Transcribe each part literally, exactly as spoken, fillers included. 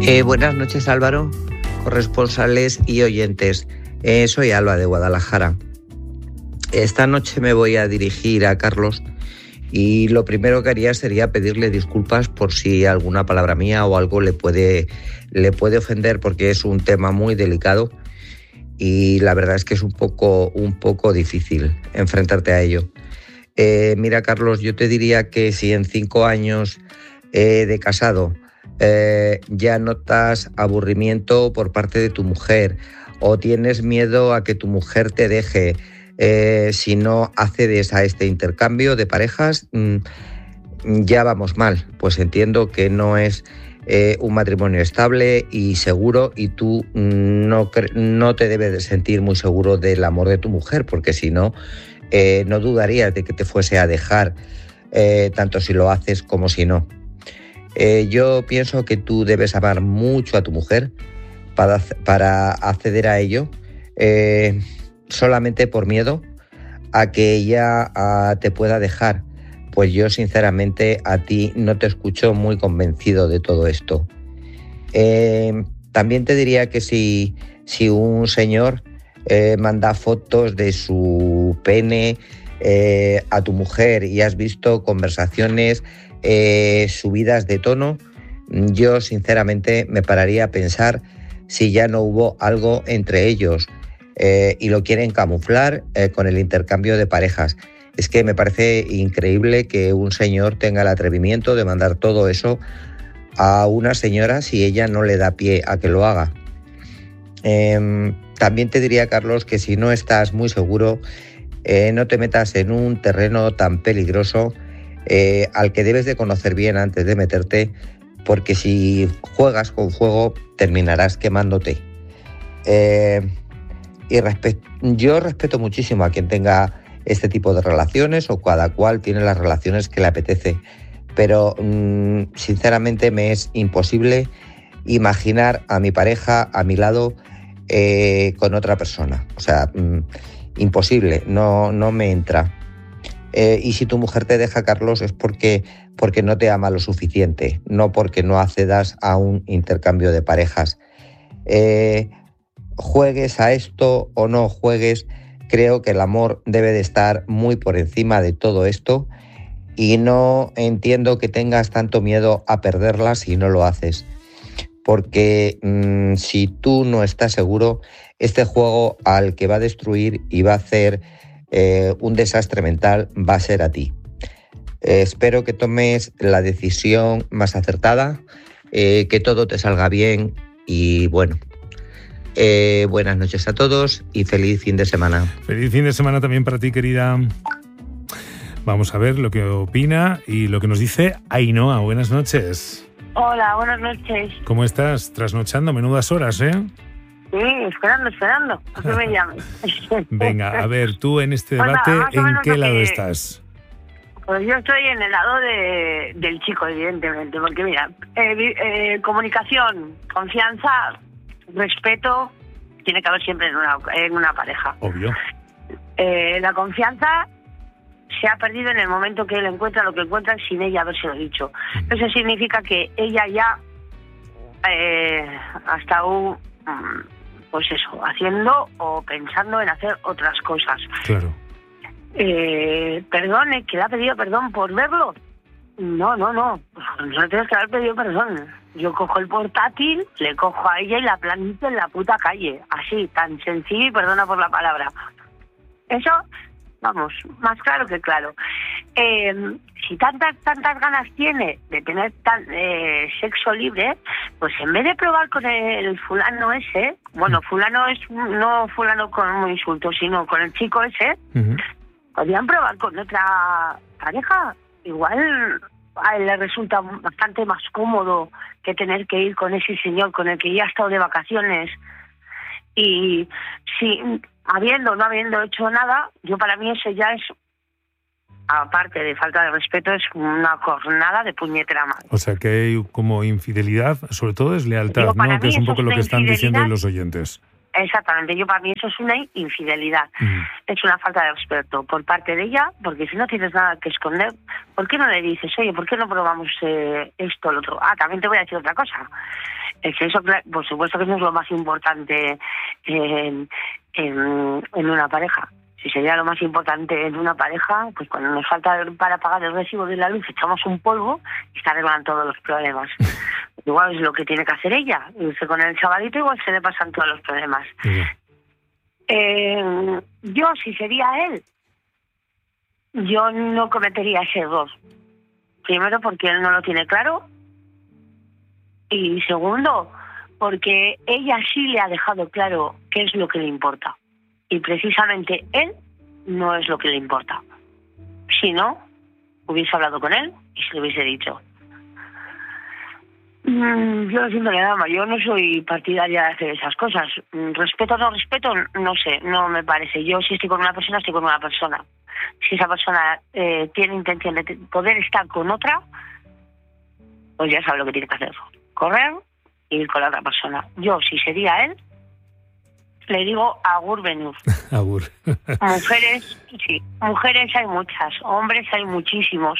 Eh, buenas noches, Álvaro, corresponsales y oyentes. Eh, soy Alba de Guadalajara. Esta noche me voy a dirigir a Carlos y lo primero que haría sería pedirle disculpas por si alguna palabra mía o algo le puede, le puede ofender, porque es un tema muy delicado y la verdad es que es un poco, un poco difícil enfrentarte a ello. Eh, mira, Carlos, yo te diría que si en cinco años eh, de casado eh, ya notas aburrimiento por parte de tu mujer o tienes miedo a que tu mujer te deje eh, si no accedes a este intercambio de parejas, mmm, ya vamos mal. Pues entiendo que no es eh, un matrimonio estable y seguro, y tú no, no te debes de sentir muy seguro del amor de tu mujer, porque si no, eh, no dudarías de que te fuese a dejar, eh, tanto si lo haces como si no. Eh, yo pienso que tú debes amar mucho a tu mujer para, para acceder a ello, eh, solamente por miedo a que ella a, te pueda dejar. Pues yo sinceramente a ti no te escucho muy convencido de todo esto. Eh, también te diría que si, si un señor eh, manda fotos de su pene eh, a tu mujer y has visto conversaciones eh, subidas de tono, yo sinceramente me pararía a pensar si ya no hubo algo entre ellos eh, y lo quieren camuflar eh, con el intercambio de parejas. Es que me parece increíble que un señor tenga el atrevimiento de mandar todo eso a una señora si ella no le da pie a que lo haga. Eh, también te diría, Carlos, que si no estás muy seguro, eh, no te metas en un terreno tan peligroso eh, al que debes de conocer bien antes de meterte, porque si juegas con fuego terminarás quemándote. Eh, y respe- yo respeto muchísimo a quien tenga este tipo de relaciones, o cada cual tiene las relaciones que le apetece, pero mmm, sinceramente me es imposible imaginar a mi pareja a mi lado eh, con otra persona. O sea, mmm, imposible, no, no me entra. Eh, y si tu mujer te deja, Carlos, es porque, porque no te ama lo suficiente, no porque no accedas a un intercambio de parejas. Eh, juegues a esto o no juegues, creo que el amor debe de estar muy por encima de todo esto, y no entiendo que tengas tanto miedo a perderla si no lo haces. Porque mmm, si tú no estás seguro, este juego al que va a destruir y va a hacer eh, un desastre mental va a ser a ti. Eh, espero que tomes la decisión más acertada, eh, que todo te salga bien y bueno. Eh, buenas noches a todos y feliz fin de semana. Feliz fin de semana también para ti, querida. Vamos a ver lo que opina y lo que nos dice Ainhoa. Buenas noches. Hola, buenas noches. ¿Cómo estás? Trasnochando, menudas horas, ¿eh? Sí, esperando, esperando. A que me llames. Venga, a ver, tú en este debate, pues nada, ¿en qué lado que... estás? Pues yo estoy en el lado de, del chico, evidentemente, porque mira, eh, eh, comunicación, confianza, respeto, tiene que haber siempre en una, en una pareja. Obvio. Eh, la confianza se ha perdido en el momento que él encuentra lo que encuentra sin ella habérselo dicho. Uh-huh. Eso significa que ella ya eh, ha estado, pues eso, haciendo o pensando en hacer otras cosas. Claro. Eh, perdone, que le ha pedido perdón por verlo. No, no, no. No tienes que haber pedido perdón. Yo cojo el portátil, le cojo a ella y la planto en la puta calle. Así, tan sencillo, y perdona por la palabra. Eso, vamos, más claro que claro. Eh, si tantas, tantas ganas tiene de tener tan, eh, sexo libre, pues en vez de probar con el fulano ese, bueno, fulano es, no fulano con un insulto, sino con el chico ese, uh-huh. podrían probar con otra pareja. Igual a él le resulta bastante más cómodo que tener que ir con ese señor con el que ya ha estado de vacaciones. Y si habiendo o no habiendo hecho nada, yo para mí eso ya es, aparte de falta de respeto, es una jornada de puñetera madre. O sea que hay como infidelidad, sobre todo es lealtad, ¿no? Que es un poco lo que están diciendo los oyentes. Exactamente, yo para mí eso es una infidelidad, Mm. es una falta de respeto por parte de ella, porque si no tienes nada que esconder, ¿por qué no le dices, oye, ¿por qué no probamos eh, esto o lo otro? Ah, también te voy a decir otra cosa, el sexo, por supuesto que no es lo más importante en, en, en una pareja. Si sería lo más importante en una pareja, pues cuando nos falta para pagar el recibo de la luz echamos un polvo y se arreglan todos los problemas. Igual es lo que tiene que hacer ella. Irse con el chavalito igual se le pasan todos los problemas. Sí. Eh, yo, si sería él, yo no cometería ese error. Primero, porque él no lo tiene claro. Y segundo, porque ella sí le ha dejado claro qué es lo que le importa. Y precisamente él no es lo que le importa. Si no, hubiese hablado con él y se lo hubiese dicho. Mm, yo siento la dama, yo no soy partidaria de hacer esas cosas. Mm, Respeto o no respeto, no sé, no me parece. Yo si estoy con una persona, estoy con una persona. Si esa persona eh, tiene intención de te- poder estar con otra, pues ya sabe lo que tiene que hacer. Correr y ir con la otra persona. Yo, si sería él, le digo agur venur. Agur. Mujeres, sí, mujeres hay muchas, hombres hay muchísimos.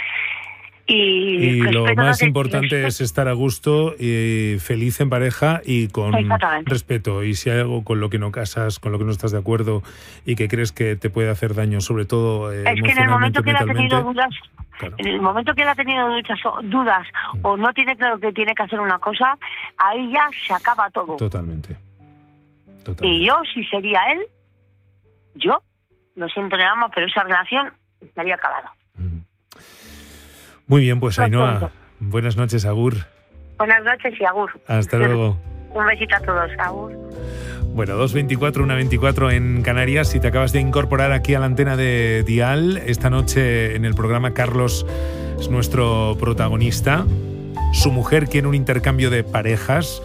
Y, Y lo respeto no más te- importante respeto- es estar a gusto y feliz en pareja y con Exactamente. respeto. Y si hay algo con lo que no casas, con lo que no estás de acuerdo y que crees que te puede hacer daño, sobre todo eh, Es que en el momento emocionalmente, que él ha tenido mentalmente, dudas, claro. en el momento que él ha tenido dudas, dudas o no tiene claro que tiene que hacer una cosa, ahí ya se acaba todo. Totalmente. Totalmente. Y yo, si sería él, yo, lo siento, le amo, pero esa relación estaría acabada. Mm. Muy bien, pues Lo Ainhoa, siento. buenas noches, agur. Buenas noches y agur. Hasta luego. Un besito a todos, agur. Bueno, dos veinticuatro, una veinticuatro en Canarias. Si te acabas de incorporar aquí a la antena de Dial, esta noche en el programa Carlos es nuestro protagonista. Su mujer quiere un intercambio de parejas.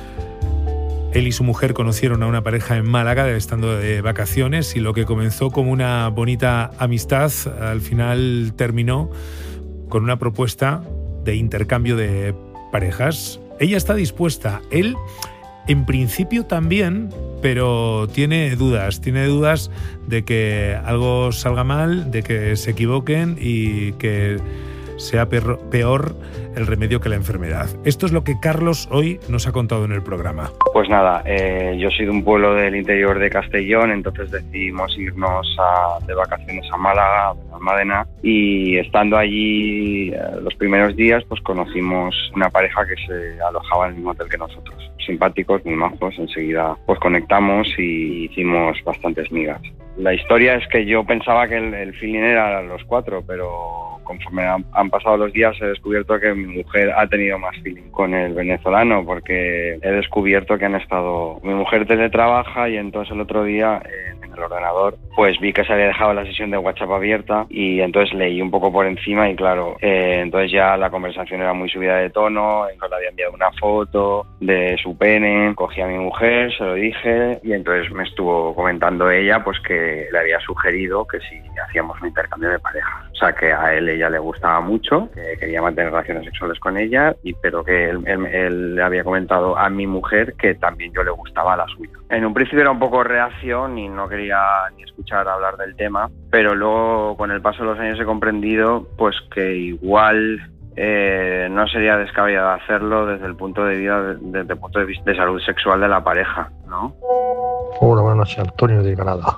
Él y su mujer conocieron a una pareja en Málaga estando de vacaciones y lo que comenzó como una bonita amistad al final terminó con una propuesta de intercambio de parejas. Ella está dispuesta, él en principio también, pero tiene dudas, tiene dudas de que algo salga mal, de que se equivoquen y que sea peor, peor el remedio que la enfermedad. Esto es lo que Carlos hoy nos ha contado en el programa. Pues nada, eh, yo soy de un pueblo del interior de Castellón, entonces decidimos irnos a, de vacaciones a Málaga, a Almadena, y estando allí eh, los primeros días, pues conocimos una pareja que se alojaba en el mismo hotel que nosotros. Simpáticos, muy majos, enseguida pues conectamos y hicimos bastantes migas. La historia es que yo pensaba que el, el feeling era a los cuatro, pero conforme han, han pasado los días he descubierto que mi mujer ha tenido más feeling con el venezolano, porque he descubierto que han estado... Mi mujer teletrabaja y entonces el otro día eh, en el ordenador pues vi que se había dejado la sesión de WhatsApp abierta y entonces leí un poco por encima y claro, eh, entonces ya la conversación era muy subida de tono, entonces le había enviado una foto de su pene, cogí a mi mujer, se lo dije y entonces me estuvo comentando ella pues que le había sugerido que si hacíamos un intercambio de parejas, o sea que a él ella le gustaba mucho, que quería mantener relaciones sexuales con ella, y pero que él, él, él le había comentado a mi mujer que también yo le gustaba a la suya. En un principio era un poco reacción y no quería ni escuchar hablar del tema, pero luego con el paso de los años he comprendido pues que igual eh, no sería descabellado hacerlo desde el punto de vista de, desde el punto de vista de salud sexual de la pareja, ¿no? Hola, buenas noches, Antonio de Granada.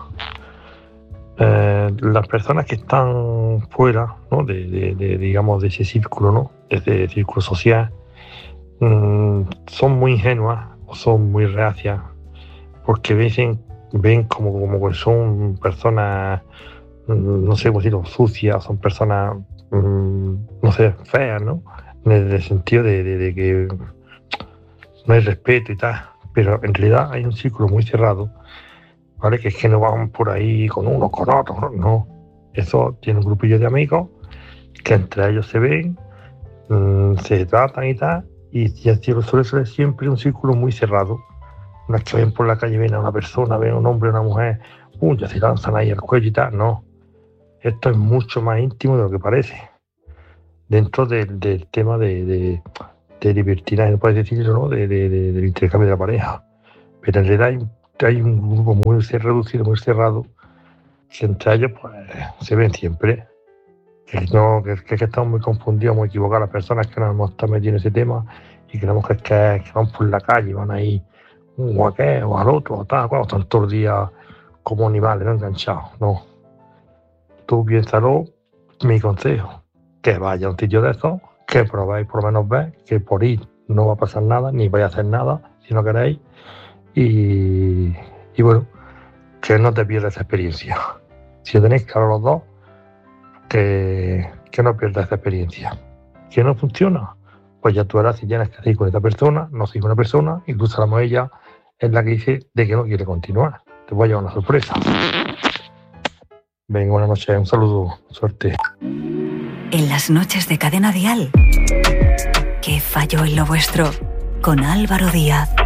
Eh, las personas que están fuera, ¿no? de, de, de, digamos, de ese círculo, ¿no? de ese círculo social, mmm, son muy ingenuas o son muy reacias porque ven, ven como, como que son personas, mmm, no sé cómo decirlo, sucias, son personas, mmm, no sé, feas, ¿no? En el sentido de, de, de que no hay respeto y tal, pero en realidad hay un círculo muy cerrado, ¿vale? Que es que no van por ahí con unos, con otros, no. Eso tiene un grupillo de amigos que entre ellos se ven, mmm, se tratan y tal, y ya suele ser siempre un círculo muy cerrado. No es que ven por la calle, ven a una persona, ven a un hombre, a una mujer, uh, ya se lanzan ahí al cuello y tal, no. Esto es mucho más íntimo de lo que parece. Dentro del, del tema de, de, de libertinaje, no puedes decirlo, ¿no? De, de, de, del intercambio de la pareja. pero en realidad hay, hay un grupo muy reducido, muy cerrado, que entre ellos pues se ven siempre. Que, no, que, que, que estamos muy confundidos, muy equivocados las personas que nos hemos estado metiendo en ese tema y creemos que, que, que van por la calle, van ahí o a qué, o al otro, o tal, cual, están todos los días como animales, ¿no? Enganchados. No. Tú piénsalo, mi consejo, que vaya a un sitio de esos, que probéis por lo menos ver, que por ir no va a pasar nada, ni vais a hacer nada, si no queréis, y, y bueno, que no te pierdas esa experiencia. Si tenéis claro los dos, que, que no pierdas esa experiencia. Que no funciona, pues ya tú verás si tienes que seguir con esta persona, no seguir con una persona, incluso a la ella es la que dice de que no quiere continuar. Te voy a llevar una sorpresa. Venga, buenas noches, un saludo, suerte. En las noches de Cadena Dial, ¿qué falló en lo vuestro? Con Álvaro Díaz.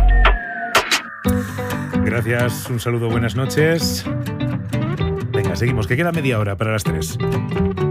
Gracias, un saludo, buenas noches. Venga, seguimos, que queda media hora para las tres.